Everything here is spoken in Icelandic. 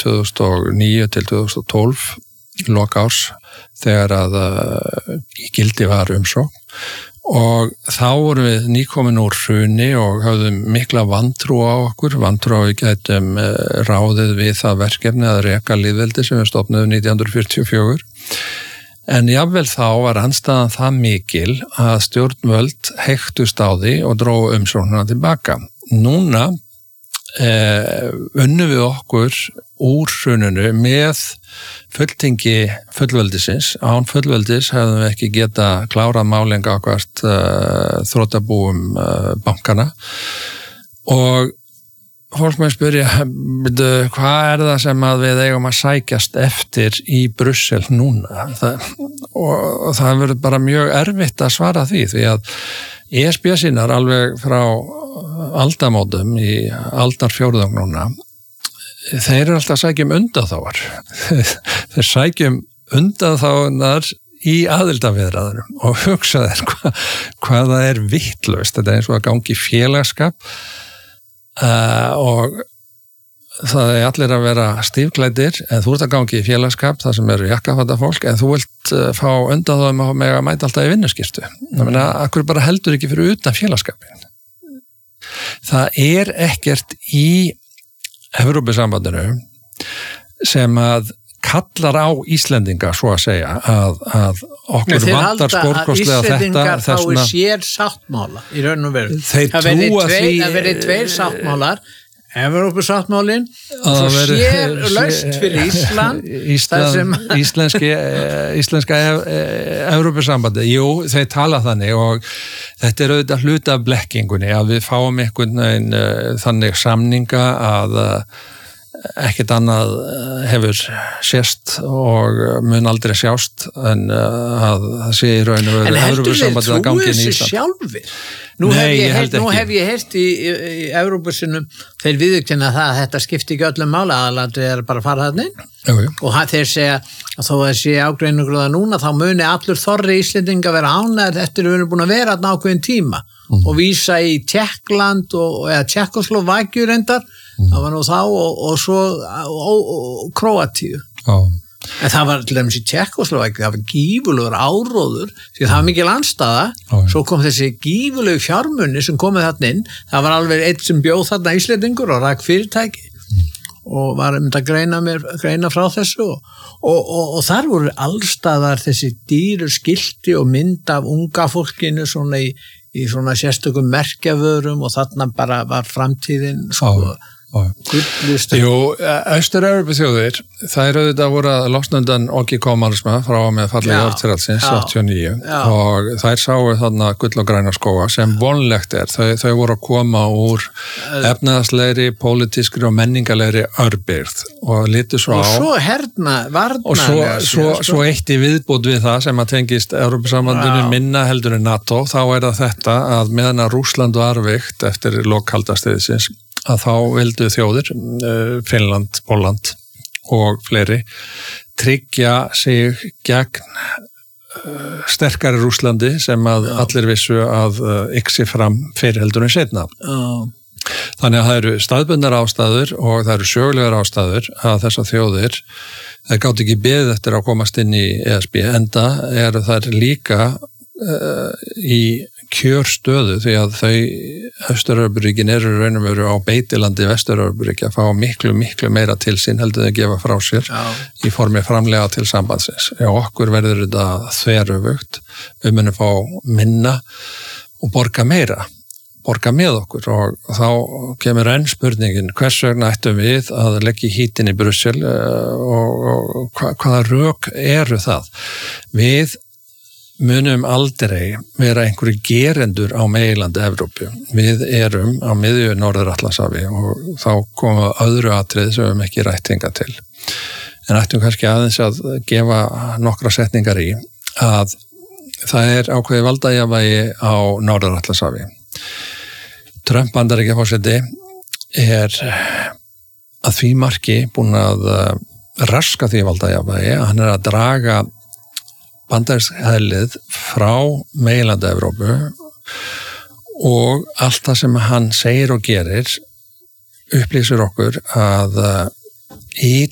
2009 til 2012 lok árs þegar að í gildi var umsókn og þá vorum við nýkomin úr hruni og höfðum mikla vantrú á okkur, vantrú á við gætum ráðið við það verkefni að reka lýðveldi sem við stofnuðum 1944 en jafnvel þá var andstaðan það mikil að stjórnvöld hektust á því og drógu umsóknina tilbaka. Núna unnum við okkur úr hruninu með fulltingi fullveldisins. Án fullveldis hefðum við ekki geta klárað málinga ákvart þrotabúum bankana og fólk með spyrja, hvað það sem að við eigum að sækjast eftir í Brussel núna? Og það verður bara mjög erfitt að svara því að ESB-sinnar alveg frá aldamótum í aldarfjórðung núna, þeir eru alltaf að sækja undanþágar. Þeir sækja undanþágar í aðildarviðræðunum og hugsa þér hvað það er vitlaust. Þetta eins og að gangi í félagsskap og það er allir að vera stífklæddir en þú ert að gangi í félagsskap það sem eru jakkafata fólk en þú vilt fá undanþágum með að mæta alltaf í vinnuskiptu. Ég meina, akkur bara heldur ekki fyrir utan félagsskapin. Það er ekkert í Evrópusambandinu sem að kallar á Íslendinga svo að segja að okkur vantar stórkostlega þetta Íslendingar fái sér sáttmála í raun og veru. Það verði tveir sáttmálar Evrópusáttmálinn og svo sér laust fyrir Ísland íslenska Evrópusambandi. Jú, þeir tala þannig og þetta er auðvitað hluta af blekkingunni að við fáum einhvern veginn þannig samninga að ekkert annað hefur sést og mun aldrei sjást en að það sé í raun og veru Evrópusambandið að gangi inn í Ísland. En heldur þið trúið þessu sjálfir? Nú hef ég heyrt í Evrópusinnum þeir viðurkenna það að þetta skipti ekki öllum mála aðalatrið er bara að fara þarna inn og þeir segja að þó að sé ágreiningur það núna þá muni allur þorri Íslendinga vera ánægð eftir að við erum búin að vera þarna ákveðin tíma og vísa í Tékkland eða Tékkóslóvakíu reyndar það var nú þá og svo Króatíu. En það var til dæmis í Tékkóslóvakíu, það var gífurlegur áróður því það var mikil andstaða, svo kom þessi gífurlegu fjármunni sem komið þarna inn, það var alveg einn sem bjóð þarna Íslendingur og rak fyrirtæki og var að greina frá þessu og þar voru allstaðar þessi dýru skilti og mynd af unga fólkinu svona í svona sérstökum merkjavörum og þarna bara var framtíðin sko Jú, Austur-Evrópuþjóðir þær auðvitað voru að losna undan kommunisma frá með fallegi orðsiraldsins 89 og þær sáu þarna gull og græna skóga sem vonlegt er, þau voru að koma úr efnaðslegri, pólitískri og menningalegri örbyrgð og litu svo á og svo eitt í viðbót við það sem að tengist Evrópusambandinu minna heldur en NATO, þá er það þetta að meðan að Rússland var veikt eftir lok kalda stríðsins að þá vildu þjóðir, Finnland, Pólland og fleiri, tryggja sig gegn sterkari Rússlandi sem að allir vissu að yxi fram fyrir heldur en seinna. Þannig að það eru staðbundnar ástæður og það eru sögulegar ástæður að þessar þjóðir, það gátt ekki beðið eftir að komast inn í ESB, enda eru þær líka í kjörstöðu því að þau Austur-Evrópuríkin eru raun og veru á beitilandi Vestur-Evrópuríki að fá miklu meira til sín heldur þau gefa frá sér í formi framlega til sambandsins. Okkur verður þetta þveröfugt, við munum fá minna og borga meira, borga með okkur og þá kemur enn spurningin hvers vegna ættum við að leggja hítin í Brussel og hvaða rök eru það? Við munum aldrei vera einhverju gerendur á meginlandi Evrópu. Við erum á miðju Norður-Atlantshafi og þá koma öðru atriði sem við höfum ekki rætt hingað til. En ættum kannski aðeins að gefa nokkra setningar í að það er ákveðið valdajafvægi á Norður-Atlantshafi. Trump Bandaríkjaforseti er að því marki búinn að raska því valdajafvægi að hann er að draga bandaríkshælið frá meginlandi Evrópu og allt það sem hann segir og gerir upplýsir okkur að